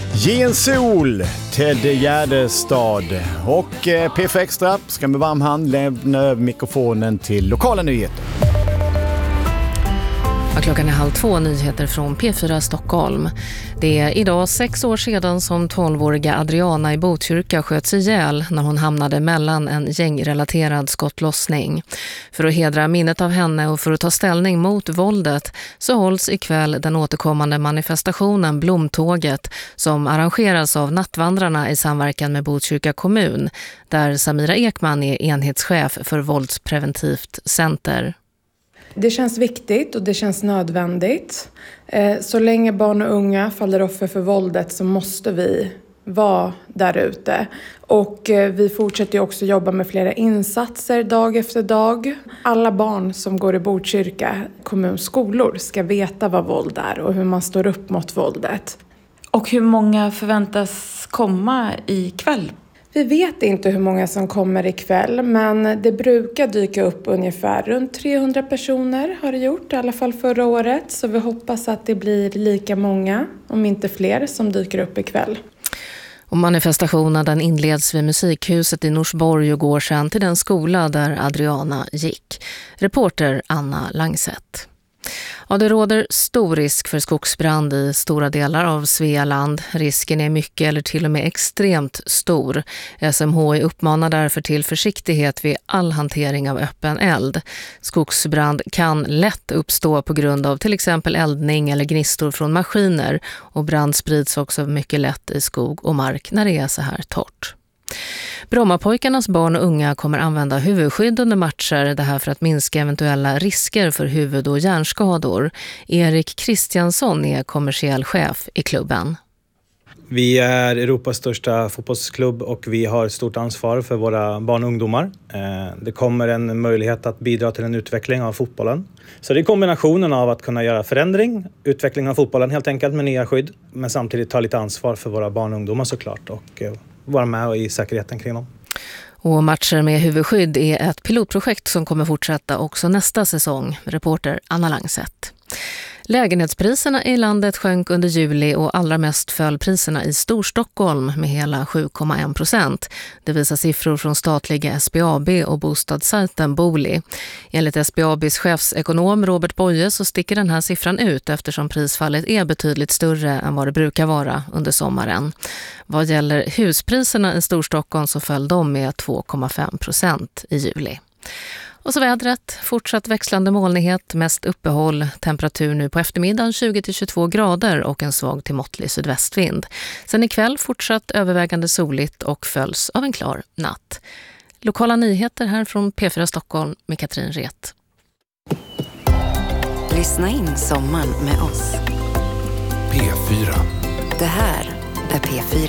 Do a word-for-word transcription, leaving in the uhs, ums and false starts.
Ge en sol, Ted Gärdestad och P F Extra ska med varm hand lämna över mikrofonen till lokala nyheter. Ja, klockan är halv två, nyheter från P fyra Stockholm. Det är idag sex år sedan som tolvåriga Adriana i Botkyrka sköts ihjäl när hon hamnade mellan en gängrelaterad skottlossning. För att hedra minnet av henne och för att ta ställning mot våldet så hålls ikväll den återkommande manifestationen Blomtåget som arrangeras av Nattvandrarna i samverkan med Botkyrka kommun, där Samira Ekman är enhetschef för våldspreventivt center. Det känns viktigt och det känns nödvändigt. Så länge barn och unga faller offer för våldet så måste vi vara där ute. Och vi fortsätter också jobba med flera insatser dag efter dag. Alla barn som går i Botkyrka kommunskolor ska veta vad våld är och hur man står upp mot våldet. Och hur många förväntas komma ikväll? Vi vet inte hur många som kommer ikväll, men det brukar dyka upp ungefär runt trehundra personer har det gjort, i alla fall förra året. Så vi hoppas att det blir lika många, om inte fler, som dyker upp ikväll. Och manifestationen den inleds vid Musikhuset i Norsborg och går sedan till den skola där Adriana gick. Reporter Anna Langset. Ja, det råder stor risk för skogsbrand i stora delar av Svealand. Risken är mycket eller till och med extremt stor. S M H I uppmanar därför till försiktighet vid all hantering av öppen eld. Skogsbrand kan lätt uppstå på grund av till exempel eldning eller gnistor från maskiner, och brand sprids också mycket lätt i skog och mark när det är så här torrt. Brommapojkarnas barn och unga kommer använda huvudskydd under matcher, det här för att minska eventuella risker för huvud- och hjärnskador. Erik Kristiansson är kommersiell chef i klubben. Vi är Europas största fotbollsklubb och vi har stort ansvar för våra barn och ungdomar. Det kommer en möjlighet att bidra till en utveckling av fotbollen. Så det är kombinationen av att kunna göra förändring, utveckling av fotbollen helt enkelt med nya skydd, men samtidigt ta lite ansvar för våra barn och ungdomar såklart och vara med i säkerheten kring dem. Och matcher med huvudskydd är ett pilotprojekt som kommer fortsätta också nästa säsong. Reporter Anna Langset. Lägenhetspriserna i landet sjönk under juli och allra mest föll priserna i Storstockholm med hela sju komma en procent. Det visar siffror från statliga S B A B och bostadssajten Booli. Enligt S B A B:s chefsekonom Robert Boye så sticker den här siffran ut eftersom prisfallet är betydligt större än vad det brukar vara under sommaren. Vad gäller huspriserna i Storstockholm så föll de med två komma fem procent i juli. Och så vädret, fortsatt växlande molnighet, mest uppehåll, temperatur nu på eftermiddagen tjugo till tjugotvå grader och en svag till måttlig sydvästvind. Sen ikväll fortsatt övervägande soligt och följs av en klar natt. Lokala nyheter här från P fyra Stockholm med Katrin Ret. Lyssna in sommaren med oss. P fyra. Det här är P fyra.